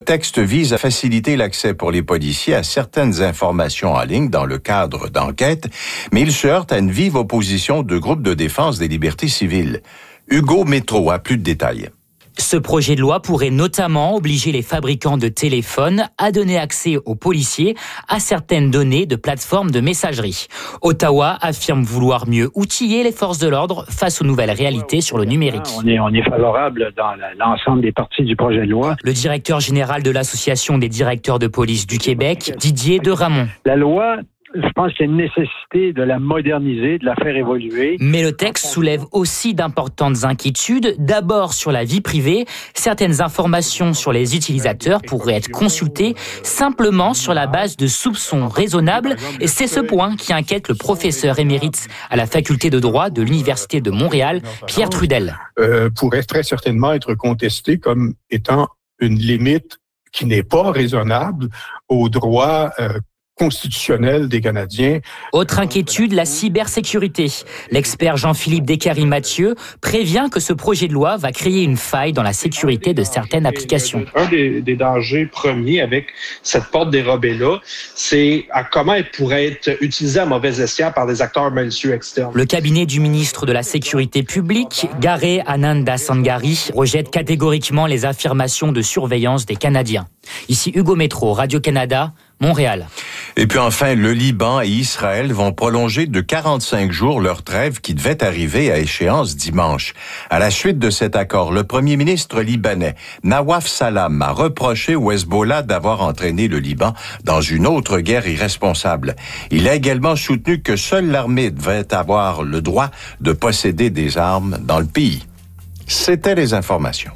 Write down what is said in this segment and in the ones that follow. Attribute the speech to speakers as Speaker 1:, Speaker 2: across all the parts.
Speaker 1: texte vise à faciliter l'accès pour les policiers à certaines informations en ligne dans le cadre d'enquêtes, mais il se heurte à une vive opposition de groupes de défense des libertés civiles. Hugo Métro a plus de détails.
Speaker 2: Ce projet de loi pourrait notamment obliger les fabricants de téléphones à donner accès aux policiers à certaines données de plateformes de messagerie. Ottawa affirme vouloir mieux outiller les forces de l'ordre face aux nouvelles réalités sur le numérique.
Speaker 3: On est favorable dans l'ensemble des parties du projet de loi.
Speaker 2: Le directeur général de l'Association des directeurs de police du Québec, Didier de Ramon.
Speaker 3: La loi, je pense qu'il y a une nécessité de la moderniser, de la faire évoluer.
Speaker 2: Mais le texte soulève aussi d'importantes inquiétudes. D'abord sur la vie privée. Certaines informations sur les utilisateurs pourraient être consultées simplement sur la base de soupçons raisonnables. Et c'est ce point qui inquiète le professeur émérite à la faculté de droit de l'Université de Montréal, Pierre Trudel.
Speaker 4: Pourrait très certainement être contesté comme étant une limite qui n'est pas raisonnable aux droits constitutionnel des Canadiens.
Speaker 2: Autre inquiétude, la cybersécurité. L'expert Jean-Philippe Descaries-Mathieu prévient que ce projet de loi va créer une faille dans la sécurité de certaines applications.
Speaker 5: Un des dangers premiers avec cette porte dérobée-là, c'est à comment elle pourrait être utilisée à mauvais escient par des acteurs malicieux externes.
Speaker 2: Le cabinet du ministre de la Sécurité publique, Garé Ananda Sangari, rejette catégoriquement les affirmations de surveillance des Canadiens. Ici Hugo Métro, Radio-Canada, Montréal.
Speaker 1: Et puis enfin, le Liban et Israël vont prolonger de 45 jours leur trêve qui devait arriver à échéance dimanche. À la suite de cet accord, le premier ministre libanais, Nawaf Salam, a reproché au Hezbollah d'avoir entraîné le Liban dans une autre guerre irresponsable. Il a également soutenu que seule l'armée devait avoir le droit de posséder des armes dans le pays. C'était les informations.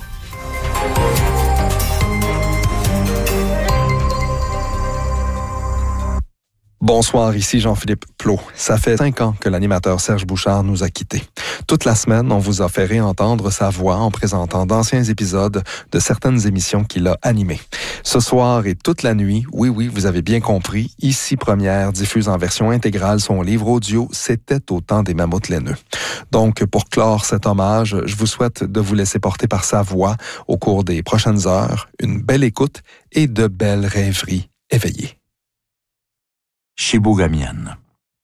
Speaker 6: Bonsoir, ici Jean-Philippe Plot. Ça fait 5 ans que l'animateur Serge Bouchard nous a quittés. Toute la semaine, on vous a fait réentendre sa voix en présentant d'anciens épisodes de certaines émissions qu'il a animées. Ce soir et toute la nuit, oui, vous avez bien compris, Ici Première diffuse en version intégrale son livre audio « C'était au temps des mammouths laineux ». Donc, pour clore cet hommage, je vous souhaite de vous laisser porter par sa voix au cours des prochaines heures, une belle écoute et de belles rêveries éveillées.
Speaker 7: Shibougamien.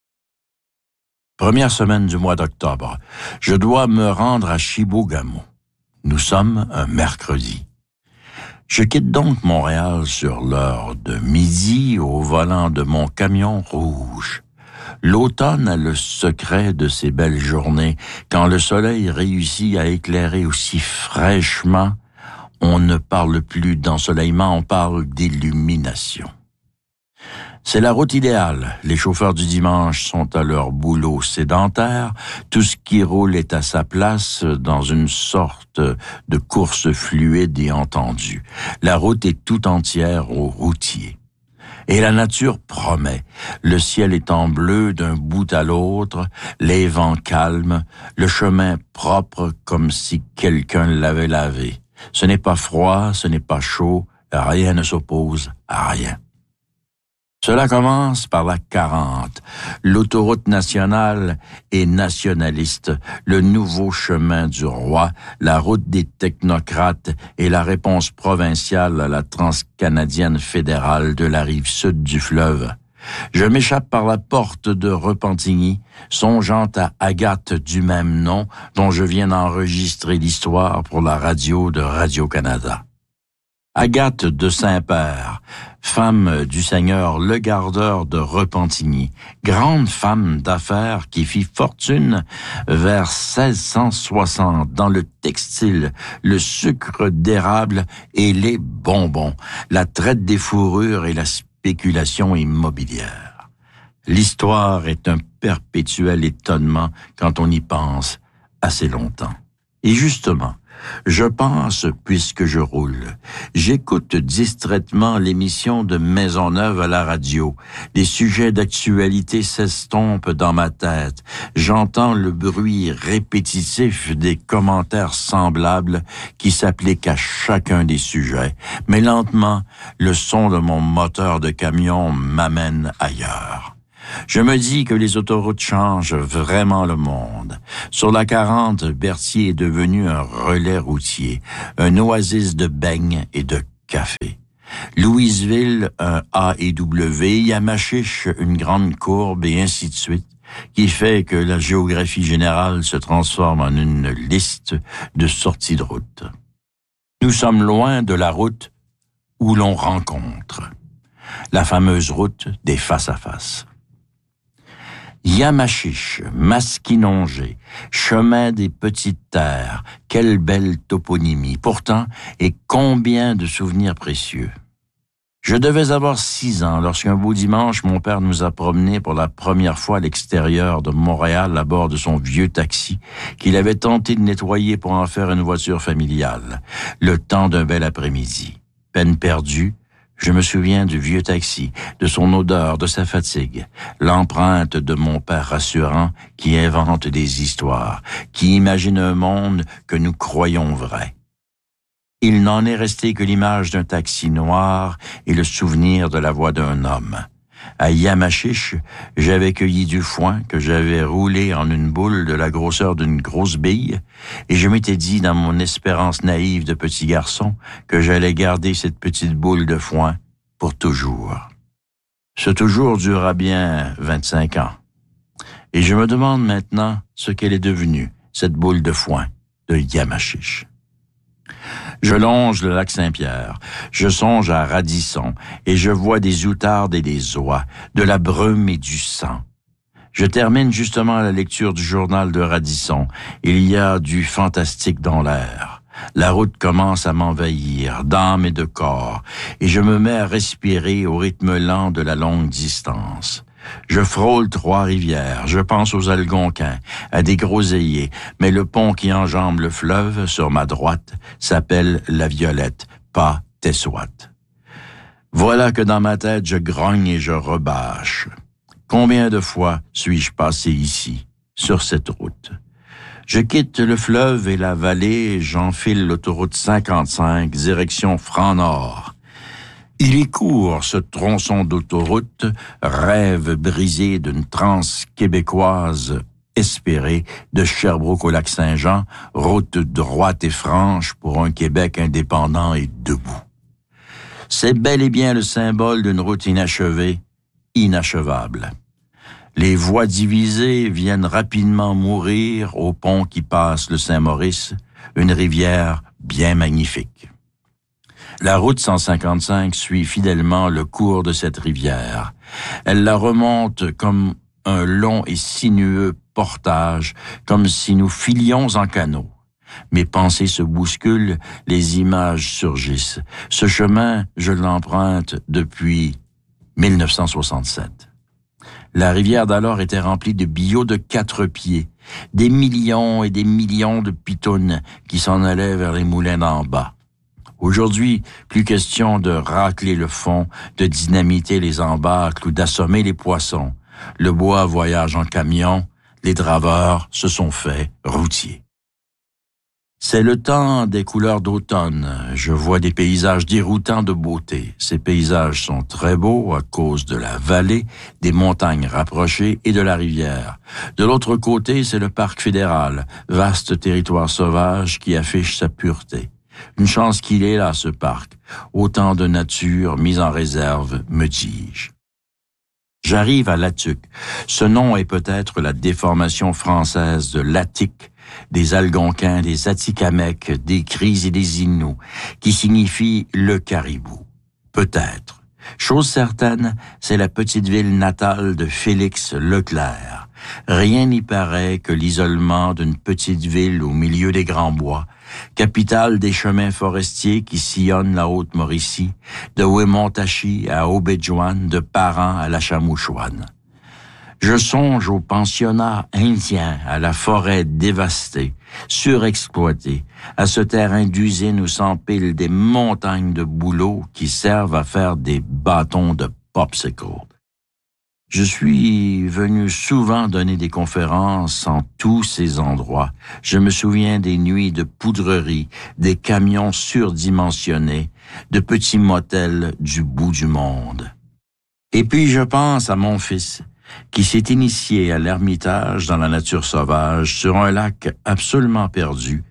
Speaker 7: Première semaine du mois d'octobre. Je dois me rendre à Chibougamau. Nous sommes un mercredi. Je quitte donc Montréal sur l'heure de midi au volant de mon camion rouge. L'automne a le secret de ces belles journées. Quand le soleil réussit à éclairer aussi fraîchement, on ne parle plus d'ensoleillement, on parle d'illumination. C'est la route idéale. Les chauffeurs du dimanche sont à leur boulot sédentaire. Tout ce qui roule est à sa place dans une sorte de course fluide et entendue. La route est tout entière aux routiers. Et la nature promet. Le ciel étant bleu d'un bout à l'autre, les vents calmes, le chemin propre comme si quelqu'un l'avait lavé. Ce n'est pas froid, ce n'est pas chaud, rien ne s'oppose à rien. Cela commence par la 40, l'autoroute nationale et nationaliste, le nouveau chemin du roi, la route des technocrates et la réponse provinciale à la transcanadienne fédérale de la rive sud du fleuve. Je m'échappe par la porte de Repentigny, songeant à Agathe du même nom, dont je viens d'enregistrer l'histoire pour la radio de Radio-Canada. Agathe de Saint-Père, femme du seigneur Le Gardeur de Repentigny, grande femme d'affaires qui fit fortune vers 1660 dans le textile, le sucre d'érable et les bonbons, la traite des fourrures et la spéculation immobilière. L'histoire est un perpétuel étonnement quand on y pense assez longtemps. Et justement, je pense puisque je roule. J'écoute distraitement l'émission de Maisonneuve à la radio. Les sujets d'actualité s'estompent dans ma tête. J'entends le bruit répétitif des commentaires semblables qui s'appliquent à chacun des sujets. Mais lentement, le son de mon moteur de camion m'amène ailleurs. Je me dis que les autoroutes changent vraiment le monde. Sur la 40, Berthier est devenu un relais routier, un oasis de beignes et de café. Louisville, un A et W, Yamachiche, une grande courbe, et ainsi de suite, qui fait que la géographie générale se transforme en une liste de sorties de route. Nous sommes loin de la route où l'on rencontre, la fameuse route des face-à-face. Yamachiche, Masquinongé, chemin des petites terres, quelle belle toponymie, pourtant, et combien de souvenirs précieux. Je devais avoir 6 ans lorsqu'un beau dimanche, mon père nous a promenés pour la première fois à l'extérieur de Montréal à bord de son vieux taxi qu'il avait tenté de nettoyer pour en faire une voiture familiale, le temps d'un bel après-midi. Peine perdue, je me souviens du vieux taxi, de son odeur, de sa fatigue, l'empreinte de mon père rassurant qui invente des histoires, qui imagine un monde que nous croyons vrai. Il n'en est resté que l'image d'un taxi noir et le souvenir de la voix d'un homme. À Yamachiche, j'avais cueilli du foin que j'avais roulé en une boule de la grosseur d'une grosse bille, et je m'étais dit dans mon espérance naïve de petit garçon que j'allais garder cette petite boule de foin pour toujours. Ce toujours dura bien 25 ans. Et je me demande maintenant ce qu'elle est devenue, cette boule de foin de Yamachiche. Je longe le lac Saint-Pierre, je songe à Radisson, et je vois des outardes et des oies, de la brume et du sang. Je termine justement la lecture du journal de Radisson. Il y a du fantastique dans l'air. La route commence à m'envahir, d'âme et de corps, et je me mets à respirer au rythme lent de la longue distance. Je frôle Trois-Rivières, je pense aux Algonquins, à des groseilliers, mais le pont qui enjambe le fleuve, sur ma droite, s'appelle la Violette, pas Tessouat. Voilà que dans ma tête, je grogne et je rebâche. Combien de fois suis-je passé ici, sur cette route? Je quitte le fleuve et la vallée et j'enfile l'autoroute 55, direction Franc-Nord. Il est court, ce tronçon d'autoroute, rêve brisé d'une transe québécoise espérée, de Sherbrooke au lac Saint-Jean, route droite et franche pour un Québec indépendant et debout. C'est bel et bien le symbole d'une route inachevée, inachevable. Les voies divisées viennent rapidement mourir au pont qui passe le Saint-Maurice, une rivière bien magnifique. La route 155 suit fidèlement le cours de cette rivière. Elle la remonte comme un long et sinueux portage, comme si nous filions en canot. Mes pensées se bousculent, les images surgissent. Ce chemin, je l'emprunte depuis 1967. La rivière d'alors était remplie de billots de 4 pieds, des millions et des millions de pitounes qui s'en allaient vers les moulins d'en bas. Aujourd'hui, plus question de racler le fond, de dynamiter les embâcles ou d'assommer les poissons. Le bois voyage en camion, les draveurs se sont faits routiers. C'est le temps des couleurs d'automne. Je vois des paysages déroutants de beauté. Ces paysages sont très beaux à cause de la vallée, des montagnes rapprochées et de la rivière. De l'autre côté, c'est le parc fédéral, vaste territoire sauvage qui affiche sa pureté. Une chance qu'il est là, ce parc. Autant de nature mise en réserve, me dis-je. J'arrive à Latuc. Ce nom est peut-être la déformation française de l'Attique, des Algonquins, des Atikamekw, des Cris et des Inuits, qui signifie le caribou. Peut-être. Chose certaine, c'est la petite ville natale de Félix Leclerc. Rien n'y paraît que l'isolement d'une petite ville au milieu des grands bois, capitale des chemins forestiers qui sillonnent la Haute-Mauricie, de Wemontachi à Obidjouan, de Parent à la Chamouchouane. Je songe aux pensionnats indiens, à la forêt dévastée, surexploitée, à ce terrain d'usine où s'empilent des montagnes de bouleaux qui servent à faire des bâtons de popsicle. Je suis venu souvent donner des conférences en tous ces endroits. Je me souviens des nuits de poudrerie, des camions surdimensionnés, de petits motels du bout du monde. Et puis je pense à mon fils, qui s'est initié à l'ermitage dans la nature sauvage sur un lac absolument perdu,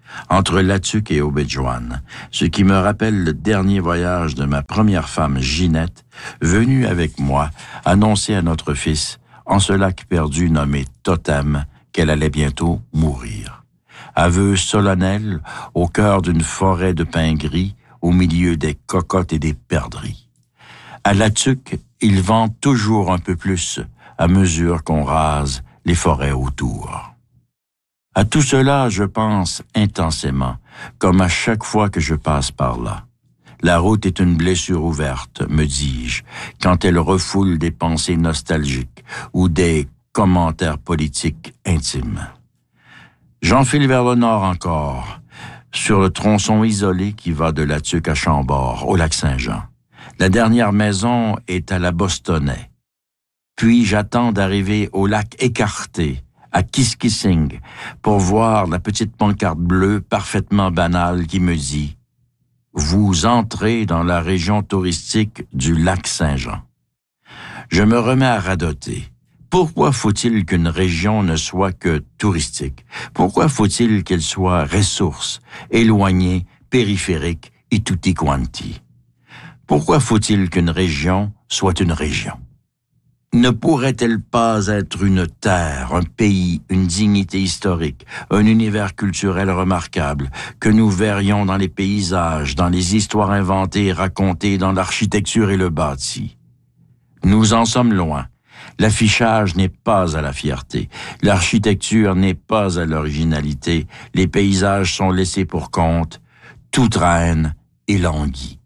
Speaker 7: entre Latuc et Obidjouan, ce qui me rappelle le dernier voyage de ma première femme, Ginette, venue avec moi annoncer à notre fils, en ce lac perdu nommé Totem, qu'elle allait bientôt mourir. Aveu solennel au cœur d'une forêt de pins gris, au milieu des cocottes et des perdrix. À Latuc, il vend toujours un peu plus à mesure qu'on rase les forêts autour. À tout cela, je pense intensément, comme à chaque fois que je passe par là. La route est une blessure ouverte, me dis-je, quand elle refoule des pensées nostalgiques ou des commentaires politiques intimes. J'enfile vers le nord encore, sur le tronçon isolé qui va de Latuc à Chambord, au lac Saint-Jean. La dernière maison est à la Bostonnais. Puis j'attends d'arriver au lac écarté, à Kiskissing, pour voir la petite pancarte bleue parfaitement banale qui me dit « Vous entrez dans la région touristique du lac Saint-Jean ». Je me remets à radoter. Pourquoi faut-il qu'une région ne soit que touristique? Pourquoi faut-il qu'elle soit ressource, éloignée, périphérique et tutti quanti? Pourquoi faut-il qu'une région soit une région? Ne pourrait-elle pas être une terre, un pays, une dignité historique, un univers culturel remarquable que nous verrions dans les paysages, dans les histoires inventées et racontées dans l'architecture et le bâti? Nous en sommes loin. L'affichage n'est pas à la fierté, l'architecture n'est pas à l'originalité, les paysages sont laissés pour compte, tout traîne et languit.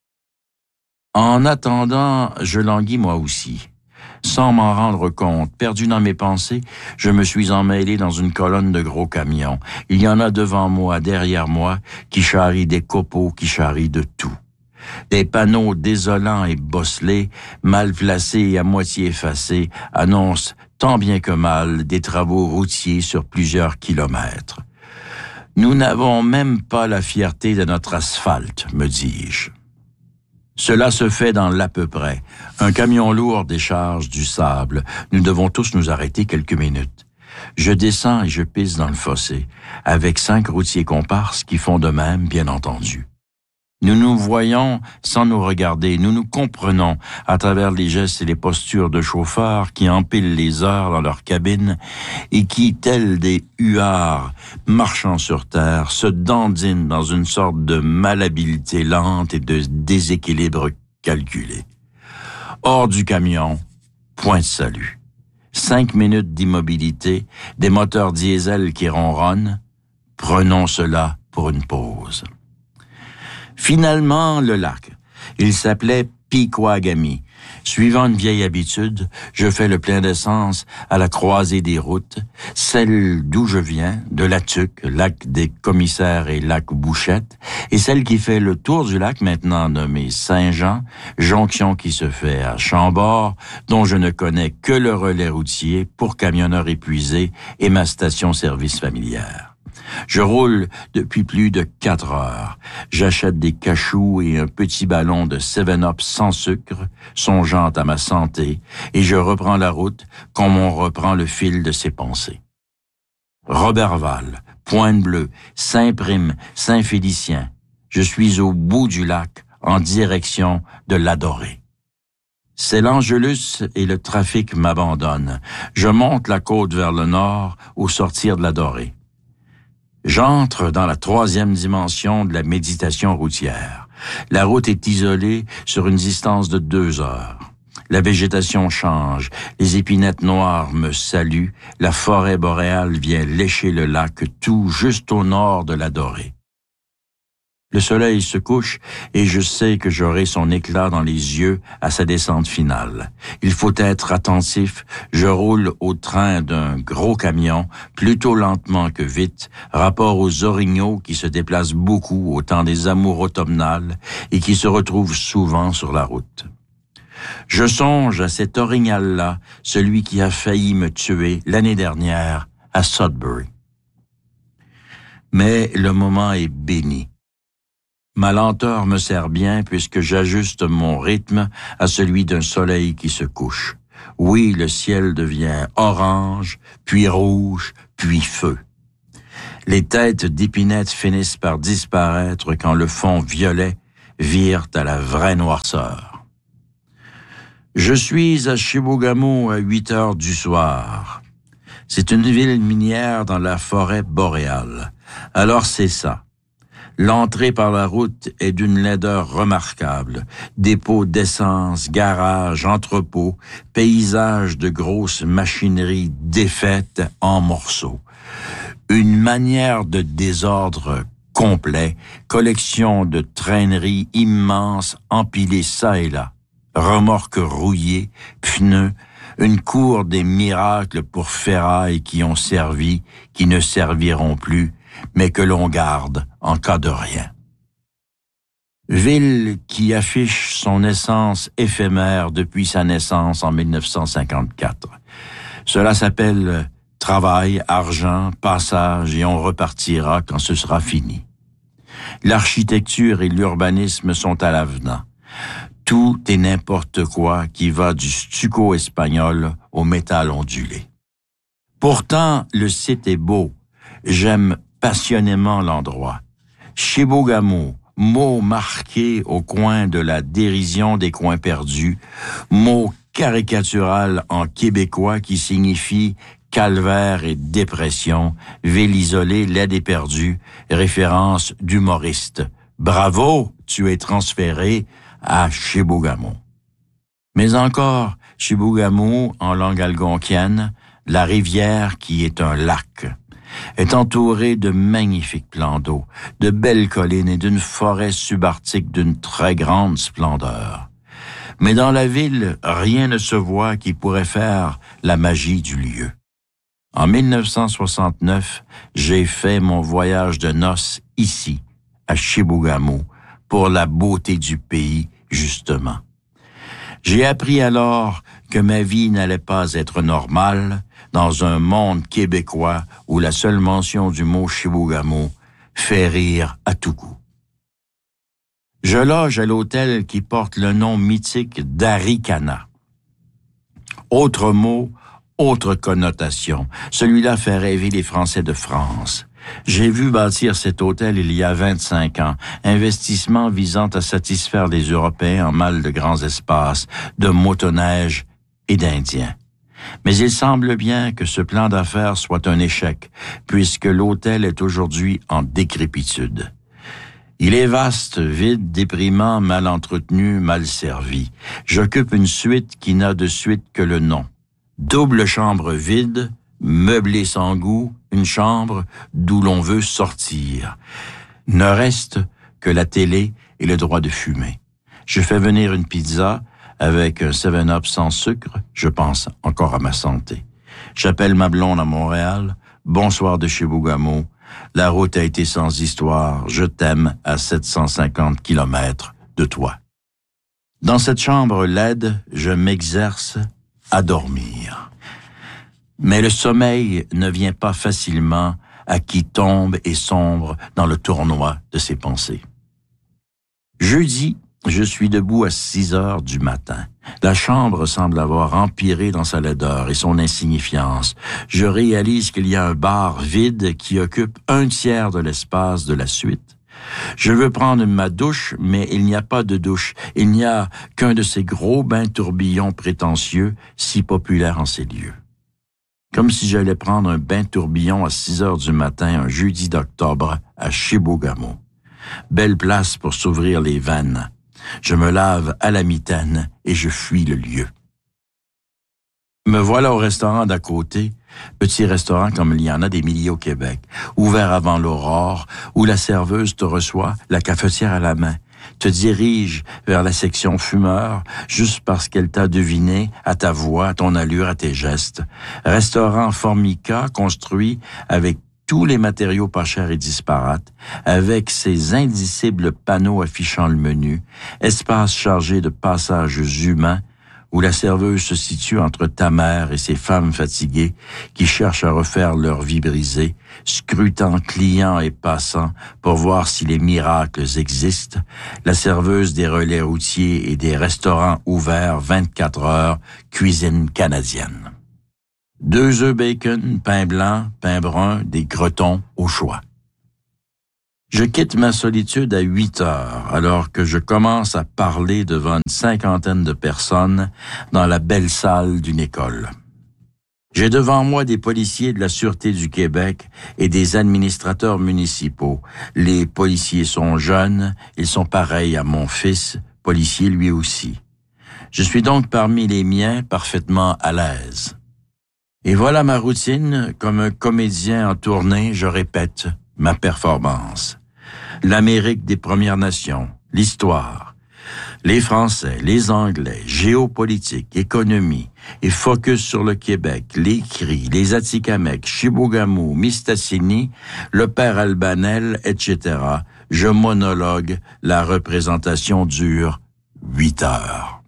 Speaker 7: En attendant, je languis moi aussi. Sans m'en rendre compte, perdu dans mes pensées, je me suis emmêlé dans une colonne de gros camions. Il y en a devant moi, derrière moi, qui charrient des copeaux, qui charrient de tout. Des panneaux désolants et bosselés, mal placés et à moitié effacés, annoncent tant bien que mal des travaux routiers sur plusieurs kilomètres. Nous n'avons même pas la fierté de notre asphalte, me dis-je. Cela se fait dans l'à peu près. Un camion lourd décharge du sable. Nous devons tous nous arrêter quelques minutes. Je descends et je pisse dans le fossé, avec 5 routiers comparses qui font de même, bien entendu. Nous nous voyons sans nous regarder, nous nous comprenons à travers les gestes et les postures de chauffeurs qui empilent les heures dans leur cabine et qui, tels des huards marchant sur terre, se dandinent dans une sorte de malhabilité lente et de déséquilibre calculé. Hors du camion, point de salut. 5 minutes d'immobilité, des moteurs diesel qui ronronnent, prenons cela pour une pause. Finalement, le lac. Il s'appelait Piquagami. Suivant une vieille habitude, je fais le plein d'essence à la croisée des routes, celle d'où je viens, de Latuc, lac des commissaires et lac Bouchette, et celle qui fait le tour du lac maintenant nommé Saint-Jean, jonction qui se fait à Chambord, dont je ne connais que le relais routier pour camionneurs épuisés et ma station-service familière. Je roule depuis plus de 4 heures. J'achète des cachous et un petit ballon de 7-Up sans sucre, songeant à ma santé, et je reprends la route comme on reprend le fil de ses pensées. Roberval, Pointe-Bleue, Saint-Prime, Saint-Félicien. Je suis au bout du lac, en direction de l'Adoré. C'est l'Angelus et le trafic m'abandonnent. Je monte la côte vers le nord au sortir de l'Adoré. J'entre dans la 3e dimension de la méditation routière. La route est isolée sur une distance de 2 heures. La végétation change, les épinettes noires me saluent, la forêt boréale vient lécher le lac tout juste au nord de l'Adoré. Le soleil se couche et je sais que j'aurai son éclat dans les yeux à sa descente finale. Il faut être attentif, je roule au train d'un gros camion, plutôt lentement que vite, rapport aux orignaux qui se déplacent beaucoup au temps des amours automnales et qui se retrouvent souvent sur la route. Je songe à cet orignal-là, celui qui a failli me tuer l'année dernière à Sudbury. Mais le moment est béni. Ma lenteur me sert bien puisque j'ajuste mon rythme à celui d'un soleil qui se couche. Oui, le ciel devient orange, puis rouge, puis feu. Les têtes d'épinette finissent par disparaître quand le fond violet vire à la vraie noirceur. Je suis à Chibougamau à 8 heures du soir. C'est une ville minière dans la forêt boréale. Alors c'est ça. L'entrée par la route est d'une laideur remarquable. Dépôts d'essence, garages, entrepôts, paysages de grosses machineries défaites en morceaux. Une manière de désordre complet, collection de traîneries immenses empilées çà et là, remorques rouillées, pneus, une cour des miracles pour ferrailles qui ont servi, qui ne serviront plus, mais que l'on garde en cas de rien. Ville qui affiche son essence éphémère depuis sa naissance en 1954. Cela s'appelle travail, argent, passage, et on repartira quand ce sera fini. L'architecture et l'urbanisme sont à l'avenant. Tout et n'importe quoi qui va du stucco espagnol au métal ondulé. Pourtant, le site est beau. J'aime passionnément l'endroit. Chibougamau, mot marqué au coin de la dérision des coins perdus, mot caricatural en québécois qui signifie calvaire et dépression, ville isolée, laide et perdue, référence d'humoriste. Bravo, tu es transféré à Chibougamau. Mais encore, Chibougamau, en langue algonquienne, la rivière qui est un lac, est entourée de magnifiques plans d'eau, de belles collines et d'une forêt subarctique d'une très grande splendeur. Mais dans la ville, rien ne se voit qui pourrait faire la magie du lieu. En 1969, j'ai fait mon voyage de noces ici, à Chibougamau, pour la beauté du pays, justement. J'ai appris alors que ma vie n'allait pas être normale dans un monde québécois où la seule mention du mot Chibougamau fait rire à tout coup. Je loge à l'hôtel qui porte le nom mythique d'Arikana. Autre mot, autre connotation. Celui-là fait rêver les Français de France. J'ai vu bâtir cet hôtel il y a 25 ans, investissement visant à satisfaire les Européens en mal de grands espaces, de motoneiges et d'Indiens. Mais il semble bien que ce plan d'affaires soit un échec, puisque l'hôtel est aujourd'hui en décrépitude. Il est vaste, vide, déprimant, mal entretenu, mal servi. J'occupe une suite qui n'a de suite que le nom. Double chambre vide, meublée sans goût, une chambre d'où l'on veut sortir. Ne reste que la télé et le droit de fumer. Je fais venir une pizza avec un 7-Up sans sucre, je pense encore à ma santé. J'appelle ma blonde à Montréal. Bonsoir de Chibougamau. La route a été sans histoire. Je t'aime à 750 kilomètres de toi. Dans cette chambre laide, je m'exerce à dormir. Mais le sommeil ne vient pas facilement à qui tombe et sombre dans le tournoi de ses pensées. Jeudi, je suis debout à 6 heures du matin. La chambre semble avoir empiré dans sa laideur et son insignifiance. Je réalise qu'il y a un bar vide qui occupe 1/3 de l'espace de la suite. Je veux prendre ma douche, mais il n'y a pas de douche. Il n'y a qu'un de ces gros bains tourbillons prétentieux, si populaires en ces lieux. Comme si j'allais prendre un bain tourbillon à 6 heures du matin un jeudi d'octobre à Chibougamau. Belle place pour s'ouvrir les veines. Je me lave à la mitaine et je fuis le lieu. Me voilà au restaurant d'à côté, petit restaurant comme il y en a des milliers au Québec, ouvert avant l'aurore, où la serveuse te reçoit, la cafetière à la main, te dirige vers la section fumeur, juste parce qu'elle t'a deviné à ta voix, à ton allure, à tes gestes. Restaurant Formica, construit avec tous les matériaux pas chers et disparates, avec ses indicibles panneaux affichant le menu, espace chargé de passages humains, où la serveuse se situe entre ta mère et ses femmes fatiguées qui cherchent à refaire leur vie brisée, scrutant clients et passants pour voir si les miracles existent, la serveuse des relais routiers et des restaurants ouverts 24 heures, cuisine canadienne. 2 œufs bacon, pain blanc, pain brun, des cretons au choix. Je quitte ma solitude à 8 heures, alors que je commence à parler devant une 50aine de personnes dans la belle salle d'une école. J'ai devant moi des policiers de la Sûreté du Québec et des administrateurs municipaux. Les policiers sont jeunes, ils sont pareils à mon fils, policier lui aussi. Je suis donc parmi les miens parfaitement à l'aise. Et voilà ma routine, comme un comédien en tournée, je répète ma performance. L'Amérique des Premières Nations, l'histoire, les Français, les Anglais, géopolitique, économie, et focus sur le Québec, les Cris, les Atikamekw, Chibougamau, Mistassini, le père Albanel, etc. Je monologue, la représentation dure 8 heures.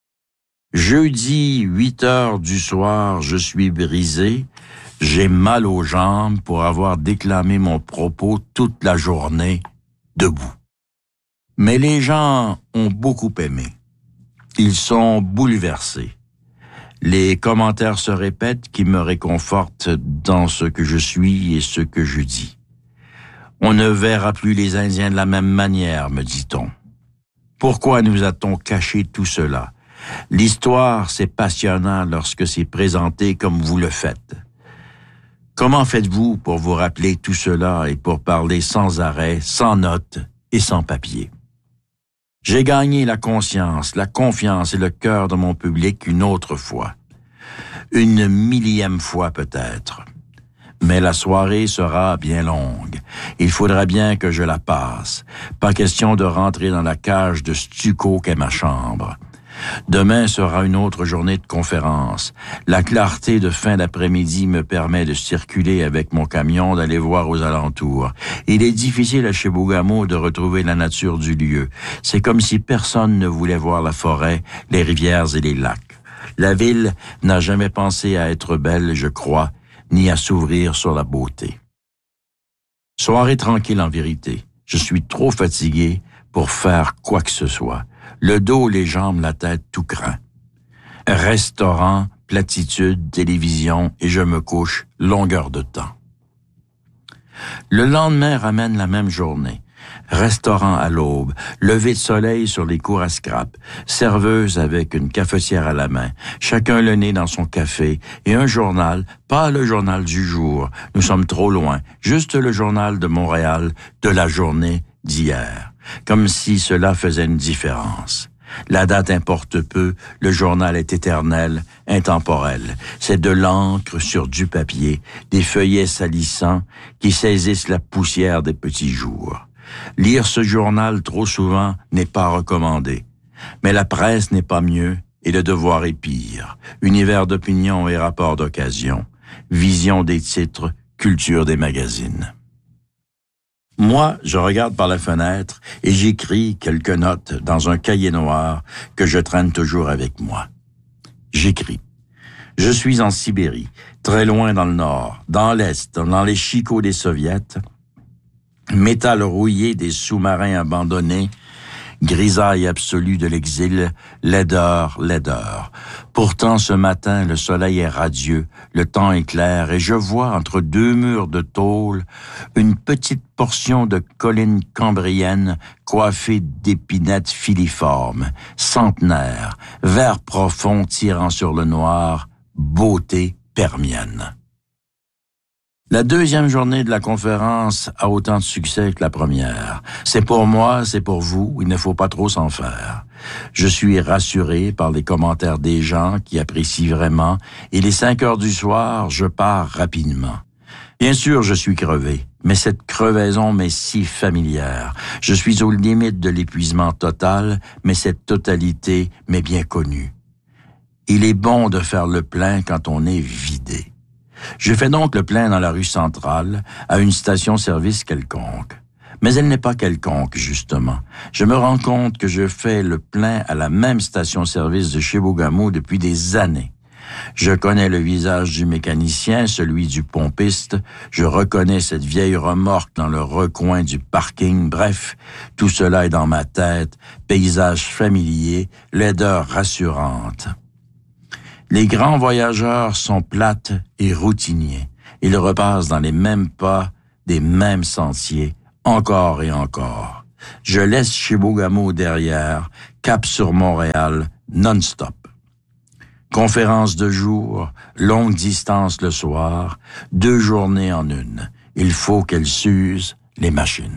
Speaker 7: Jeudi, 8 heures du soir, je suis brisé, j'ai mal aux jambes pour avoir déclamé mon propos toute la journée, debout. Mais les gens ont beaucoup aimé. Ils sont bouleversés. Les commentaires se répètent qui me réconfortent dans ce que je suis et ce que je dis. On ne verra plus les Indiens de la même manière, me dit-on. Pourquoi nous a-t-on caché tout cela? L'histoire, c'est passionnant lorsque c'est présenté comme vous le faites. Comment faites-vous pour vous rappeler tout cela et pour parler sans arrêt, sans notes et sans papier? J'ai gagné la conscience, la confiance et le cœur de mon public une autre fois. Une 1000e fois peut-être. Mais la soirée sera bien longue. Il faudra bien que je la passe. Pas question de rentrer dans la cage de stucco qu'est ma chambre. Demain sera une autre journée de conférence. La clarté de fin d'après-midi me permet de circuler avec mon camion, d'aller voir aux alentours. Il est difficile à Chibougamau de retrouver la nature du lieu. C'est comme si personne ne voulait voir la forêt, les rivières et les lacs. La ville n'a jamais pensé à être belle, je crois, ni à s'ouvrir sur la beauté. Soirée tranquille en vérité. Je suis trop fatigué pour faire quoi que ce soit. Le dos, les jambes, la tête, tout craint. Restaurant, platitude, télévision, et je me couche, longueur de temps. Le lendemain ramène la même journée. Restaurant à l'aube, lever de soleil sur les cours à scrap, serveuse avec une cafetière à la main, chacun le nez dans son café, et un journal, pas le journal du jour, nous sommes trop loin, juste le journal de Montréal de la journée d'hier, comme si cela faisait une différence. La date importe peu, le journal est éternel, intemporel. C'est de l'encre sur du papier, des feuillets salissants qui saisissent la poussière des petits jours. Lire ce journal trop souvent n'est pas recommandé. Mais la presse n'est pas mieux et le devoir est pire. Univers d'opinion et rapports d'occasion. Vision des titres, culture des magazines. Moi, je regarde par la fenêtre et j'écris quelques notes dans un cahier noir que je traîne toujours avec moi. J'écris. Je suis en Sibérie, très loin dans le nord, dans l'est, dans les chicots des soviets, métal rouillé des sous-marins abandonnés, grisaille absolue de l'exil, laideur, laideur. Pourtant, ce matin, le soleil est radieux, le temps est clair, et je vois entre deux murs de tôle une petite portion de colline cambrienne coiffée d'épinettes filiformes, centenaire, vert profond tirant sur le noir, beauté permienne. La deuxième journée de la conférence a autant de succès que la première. C'est pour moi, c'est pour vous, il ne faut pas trop s'en faire. Je suis rassuré par les commentaires des gens qui apprécient vraiment, et les 5 heures du soir, je pars rapidement. Bien sûr, je suis crevé, mais cette crevaison m'est si familière. Je suis aux limites de l'épuisement total, mais cette totalité m'est bien connue. Il est bon de faire le plein quand on est vidé. Je fais donc le plein dans la rue centrale, à une station-service quelconque. Mais elle n'est pas quelconque, justement. Je me rends compte que je fais le plein à la même station-service de Chibougamau depuis des années. Je connais le visage du mécanicien, celui du pompiste. Je reconnais cette vieille remorque dans le recoin du parking. Bref, tout cela est dans ma tête, paysage familier, laideur rassurante. Les grands voyageurs sont plates et routiniers. Ils repassent dans les mêmes pas, des mêmes sentiers, encore et encore. Je laisse Chibougamau derrière, cap sur Montréal, non-stop. Conférence de jour, longue distance le soir, 2 journées en une. Il faut qu'elles s'usent, les machines.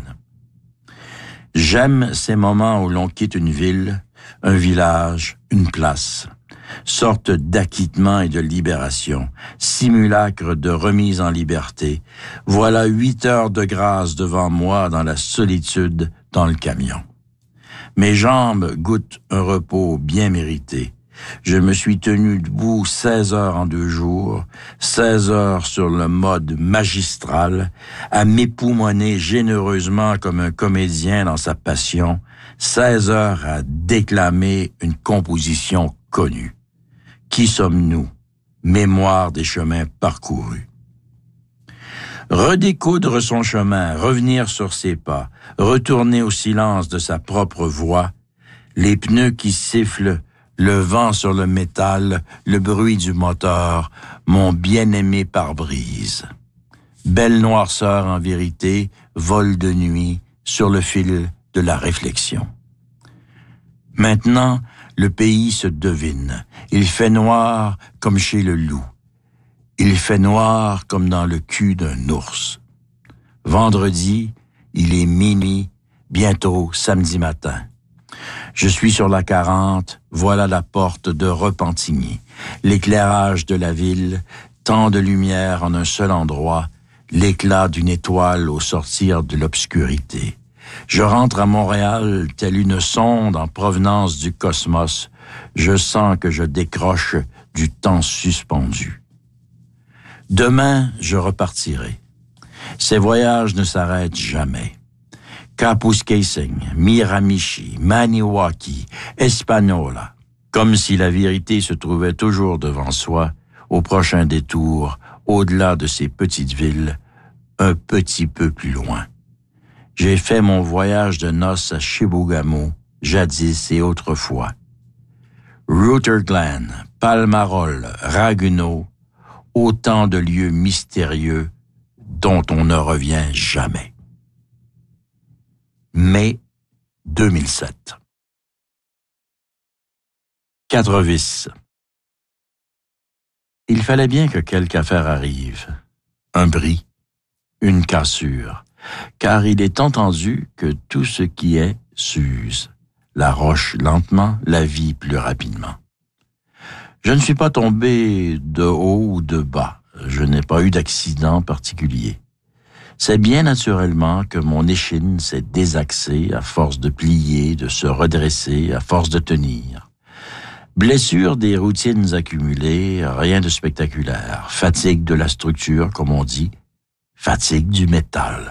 Speaker 7: J'aime ces moments où l'on quitte une ville, un village, une place. Sorte d'acquittement et de libération, simulacre de remise en liberté. Voilà 8 heures de grâce devant moi dans la solitude, dans le camion. Mes jambes goûtent un repos bien mérité. Je me suis tenu debout 16 heures en 2 jours, 16 heures sur le mode magistral, à m'époumoner généreusement comme un comédien dans sa passion, 16 heures à déclamer une composition connue. Qui sommes-nous? Mémoire des chemins parcourus. Redécoudre son chemin, revenir sur ses pas, retourner au silence de sa propre voix, les pneus qui sifflent, le vent sur le métal, le bruit du moteur, mon bien-aimé pare-brise. Belle noirceur en vérité, vol de nuit, sur le fil de la réflexion. Maintenant, le pays se devine. Il fait noir comme chez le loup. Il fait noir comme dans le cul d'un ours. Vendredi, il est minuit, bientôt samedi matin. Je suis sur la 40, voilà la porte de Repentigny. L'éclairage de la ville, tant de lumière en un seul endroit, l'éclat d'une étoile au sortir de l'obscurité. Je rentre à Montréal telle une sonde en provenance du cosmos. Je sens que je décroche du temps suspendu. Demain, je repartirai. Ces voyages ne s'arrêtent jamais. Kapuskasing, Miramichi, Maniwaki, Espanola, comme si la vérité se trouvait toujours devant soi, au prochain détour, au-delà de ces petites villes, un petit peu plus loin. J'ai fait mon voyage de noces à Chibougamau, jadis et autrefois. Router Glen, Palmarol, Ragueneau, autant de lieux mystérieux dont on ne revient jamais. Mai 2007. 4 vis. Il fallait bien que quelque affaire arrive. Un bris, une cassure, car il est entendu que tout ce qui est s'use. La roche lentement, la vie plus rapidement. Je ne suis pas tombé de haut ou de bas. Je n'ai pas eu d'accident particulier. C'est bien naturellement que mon échine s'est désaxée à force de plier, de se redresser, à force de tenir. Blessure des routines accumulées, rien de spectaculaire. Fatigue de la structure, comme on dit. Fatigue du métal.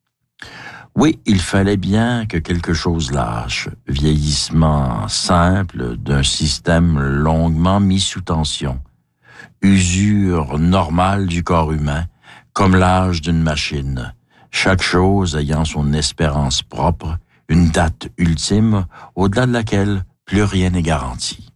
Speaker 7: Oui, il fallait bien que quelque chose lâche. Vieillissement simple d'un système longuement mis sous tension. Usure normale du corps humain, comme l'âge d'une machine. Chaque chose ayant son espérance propre, une date ultime, au-delà de laquelle plus rien n'est garanti.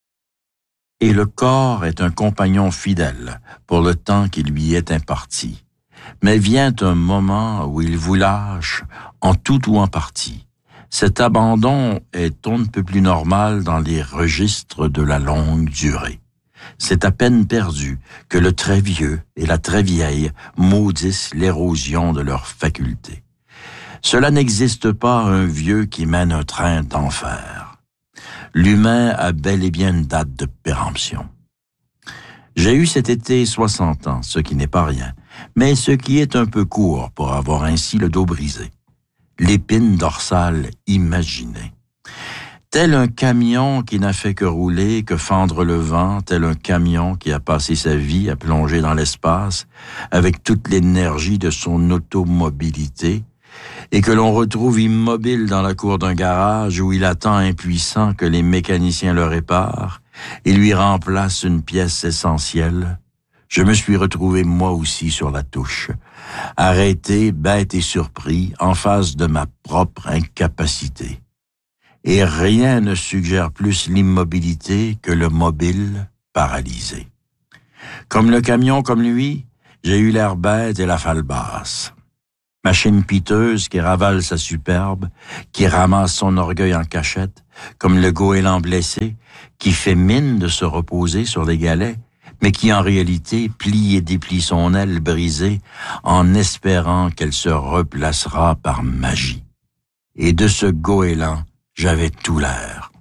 Speaker 7: Et le corps est un compagnon fidèle pour le temps qui lui est imparti. Mais vient un moment où il vous lâche en tout ou en partie. Cet abandon est on ne peut plus normal dans les registres de la longue durée. C'est à peine perdu que le très vieux et la très vieille maudissent l'érosion de leurs facultés. Cela n'existe pas un vieux qui mène un train d'enfer. L'humain a bel et bien une date de péremption. J'ai eu cet été 60 ans, ce qui n'est pas rien, mais ce qui est un peu court pour avoir ainsi le dos brisé. L'épine dorsale imaginée. Tel un camion qui n'a fait que rouler, que fendre le vent, tel un camion qui a passé sa vie à plonger dans l'espace avec toute l'énergie de son automobilité et que l'on retrouve immobile dans la cour d'un garage où il attend impuissant que les mécaniciens le réparent et lui remplacent une pièce essentielle. Je me suis retrouvé moi aussi sur la touche, arrêté, bête et surpris, en face de ma propre incapacité. Et rien ne suggère plus l'immobilité que le mobile, paralysé. Comme le camion, comme lui, j'ai eu l'air bête et la falle basse. Machine piteuse qui ravale sa superbe, qui ramasse son orgueil en cachette, comme le goéland blessé, qui fait mine de se reposer sur les galets, mais qui en réalité plie et déplie son aile brisée en espérant qu'elle se replacera par magie. Et de ce goéland, j'avais tout l'air.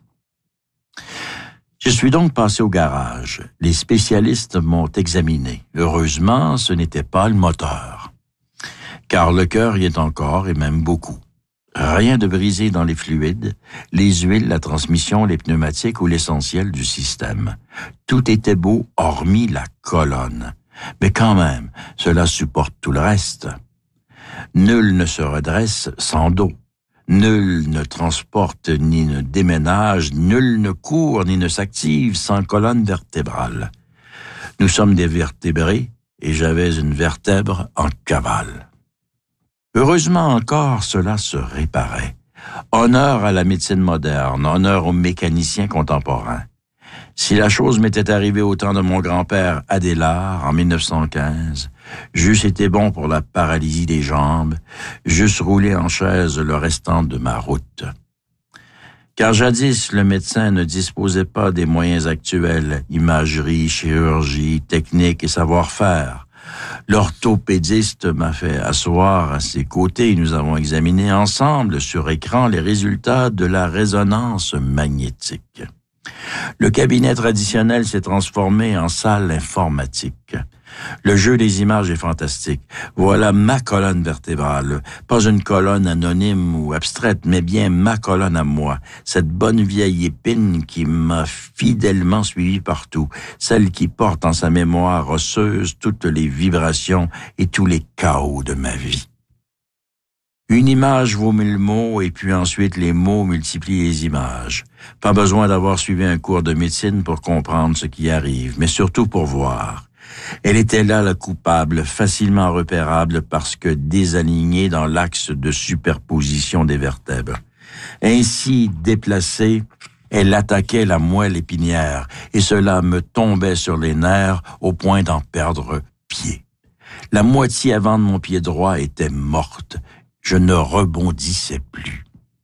Speaker 7: Je suis donc passé au garage. Les spécialistes m'ont examiné. Heureusement, ce n'était pas le moteur. Car le cœur y est encore, et même beaucoup. Rien de brisé dans les fluides, les huiles, la transmission, les pneumatiques ou l'essentiel du système. Tout était beau, hormis la colonne. Mais quand même, cela supporte tout le reste. Nul ne se redresse sans dos. Nul ne transporte ni ne déménage, nul ne court ni ne s'active sans colonne vertébrale. Nous sommes des vertébrés et j'avais une vertèbre en cavale. Heureusement encore, cela se réparait. Honneur à la médecine moderne, honneur aux mécaniciens contemporains. Si la chose m'était arrivée au temps de mon grand-père Adélard, en 1915, j'eusse été bon pour la paralysie des jambes, j'eusse roulé en chaise le restant de ma route. Car jadis, le médecin ne disposait pas des moyens actuels, imagerie, chirurgie, technique et savoir-faire. L'orthopédiste m'a fait asseoir à ses côtés et nous avons examiné ensemble sur écran les résultats de la résonance magnétique. Le cabinet traditionnel s'est transformé en salle informatique. Le jeu des images est fantastique. Voilà ma colonne vertébrale. Pas une colonne anonyme ou abstraite, mais bien ma colonne à moi. Cette bonne vieille épine qui m'a fidèlement suivi partout. Celle qui porte en sa mémoire osseuse toutes les vibrations et tous les chaos de ma vie. Une image vaut 1000 mots et puis ensuite les mots multiplient les images. Pas besoin d'avoir suivi un cours de médecine pour comprendre ce qui arrive, mais surtout pour voir. Elle était là, la coupable, facilement repérable parce que désalignée dans l'axe de superposition des vertèbres. Ainsi déplacée, elle attaquait la moelle épinière et cela me tombait sur les nerfs au point d'en perdre pied. La moitié avant de mon pied droit était morte. Je ne rebondissais plus.